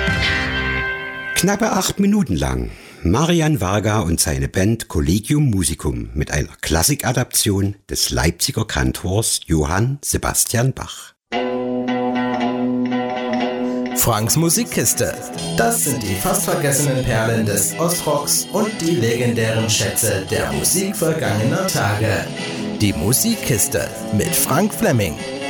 Knappe 8 Minuten lang. Marian Varga und seine Band Collegium Musicum mit einer Klassikadaption des Leipziger Kantors Johann Sebastian Bach. Franks Musikkiste. Das sind die fast vergessenen Perlen des Ostrocks und die legendären Schätze der Musik vergangener Tage. Die Musikkiste mit Frank Fleming.